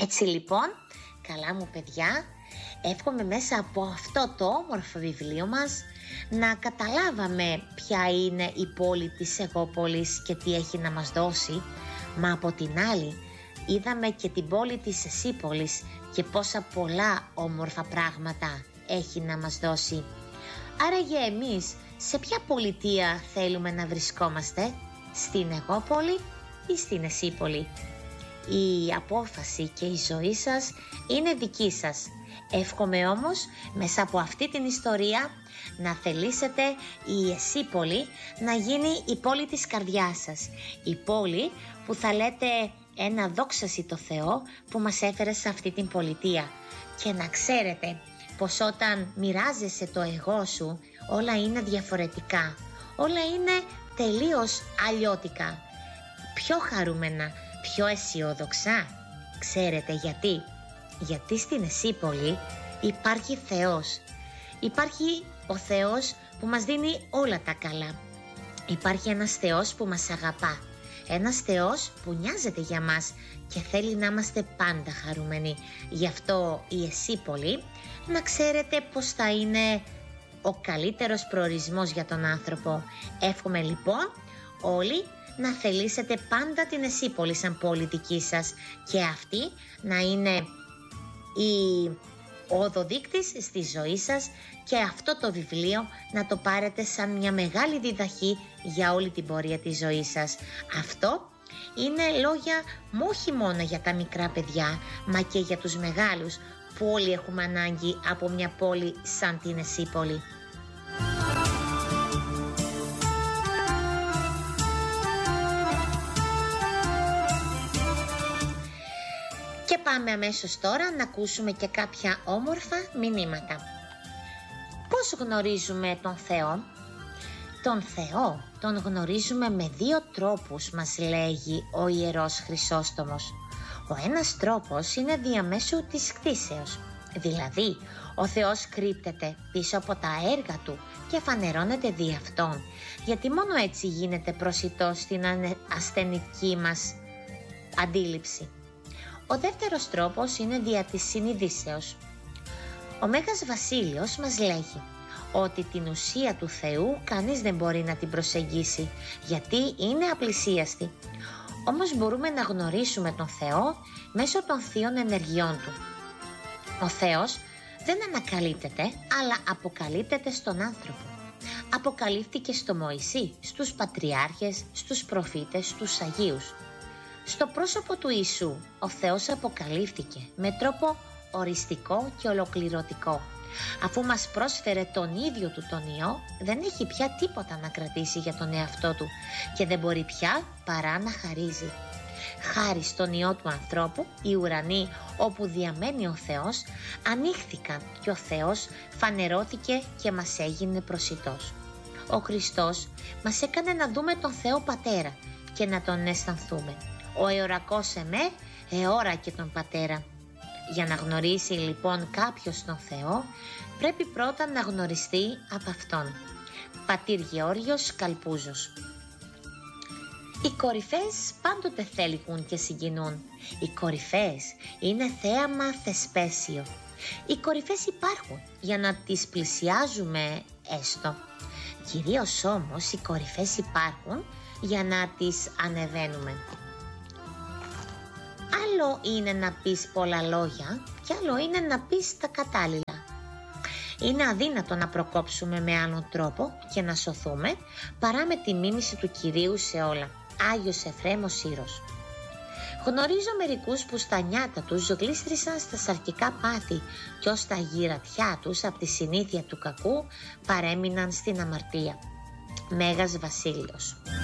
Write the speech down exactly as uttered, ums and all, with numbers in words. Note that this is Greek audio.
Έτσι λοιπόν, καλά μου παιδιά, εύχομαι μέσα από αυτό το όμορφο βιβλίο μας να καταλάβαμε ποια είναι η πόλη της Αιγόπολης και τι έχει να μας δώσει, μα από την άλλη είδαμε και την πόλη της Εσύπολης και πόσα πολλά όμορφα πράγματα έχει να μας δώσει. Άραγε εμείς σε ποια πολιτεία θέλουμε να βρισκόμαστε, στην Αιγόπολη ή στην Εσύπολη? Η απόφαση και η ζωή σας είναι δική σας. Εύχομαι όμως μέσα από αυτή την ιστορία να θελήσετε η Εσύπολη να γίνει η πόλη της καρδιάς σας. Η πόλη που θα λέτε ένα δόξαση το Θεό που μας έφερε σε αυτή την πολιτεία. Και να ξέρετε πως όταν μοιράζεσαι το εγώ σου, όλα είναι διαφορετικά. Όλα είναι τελείως αλλιώτικα. Πιο χαρούμενα, πιο αισιόδοξα. Ξέρετε γιατί? Γιατί στην Εσύπολη υπάρχει Θεός. Υπάρχει ο Θεός που μας δίνει όλα τα καλά. Υπάρχει ένας Θεός που μας αγαπά. Ένας Θεός που νοιάζεται για μας και θέλει να είμαστε πάντα χαρούμενοι. Γι' αυτό η Εσύπολη, να ξέρετε πως θα είναι ο καλύτερος προορισμός για τον άνθρωπο. Εύχομαι λοιπόν όλοι να θελήσετε πάντα την Εσύπολη σαν πόλη δική σας και αυτή να είναι η οδοδείκτης στη ζωή σας και αυτό το βιβλίο να το πάρετε σαν μια μεγάλη διδαχή για όλη την πορεία της ζωής σας. Αυτό είναι λόγια όχι μόνο για τα μικρά παιδιά, μα και για τους μεγάλους που όλοι έχουμε ανάγκη από μια πόλη σαν την Εσύπολη. Και πάμε αμέσως τώρα να ακούσουμε και κάποια όμορφα μηνύματα. Πώς γνωρίζουμε τον Θεό? Τον Θεό τον γνωρίζουμε με δύο τρόπους, μας λέγει ο Ιερός Χρυσόστομος. Ο ένας τρόπος είναι διαμέσου της κτήσεως, δηλαδή ο Θεός κρύπτεται πίσω από τα έργα Του και φανερώνεται δι' Αυτόν, γιατί μόνο έτσι γίνεται προσιτός στην ασθενική μας αντίληψη. Ο δεύτερος τρόπος είναι δια της συνειδήσεως. Ο Μέγας Βασίλειος μας λέγει ότι την ουσία του Θεού κανείς δεν μπορεί να την προσεγγίσει, γιατί είναι απλησίαστη. Όμως μπορούμε να γνωρίσουμε τον Θεό μέσω των θείων ενεργειών Του. Ο Θεός δεν ανακαλύπτεται, αλλά αποκαλύπτεται στον άνθρωπο. Αποκαλύφθηκε στο Μωυσή, στους πατριάρχες, στους προφήτες, στους Αγίους. Στο πρόσωπο του Ιησού ο Θεός αποκαλύφθηκε με τρόπο οριστικό και ολοκληρωτικό. Αφού μας πρόσφερε τον ίδιο Του τον Υιό, δεν έχει πια τίποτα να κρατήσει για τον εαυτό Του και δεν μπορεί πια παρά να χαρίζει. Χάρη στον Υιό του ανθρώπου, οι ουρανοί όπου διαμένει ο Θεός ανοίχθηκαν και ο Θεός φανερώθηκε και μας έγινε προσιτός. Ο Χριστός μας έκανε να δούμε τον Θεό Πατέρα και να Τον αισθανθούμε. Ο εωρακός εμέ, εώρα και τον Πατέρα. Για να γνωρίσει λοιπόν κάποιος τον Θεό, πρέπει πρώτα να γνωριστεί από Αυτόν. Πατήρ Γεώργιος Καλπούζος. Οι κορυφές πάντοτε θέλουν και συγκινούν. Οι κορυφές είναι θέαμα θεσπέσιο. Οι κορυφές υπάρχουν για να τις πλησιάζουμε έστω. Κυρίως όμως οι κορυφές υπάρχουν για να τις ανεβαίνουμε. Άλλο είναι να πεις πολλά λόγια και άλλο είναι να πεις τα κατάλληλα. Είναι αδύνατο να προκόψουμε με άλλον τρόπο και να σωθούμε παρά με τη μίμηση του Κυρίου σε όλα. Άγιος Εφραίμος Σύρος. Γνωρίζω μερικούς που στα νιάτα τους γλίστρησαν στα σαρκικά πάθη και ως τα γυρατιά τους από τη συνήθεια του κακού παρέμειναν στην αμαρτία. Μέγας Βασίλειος.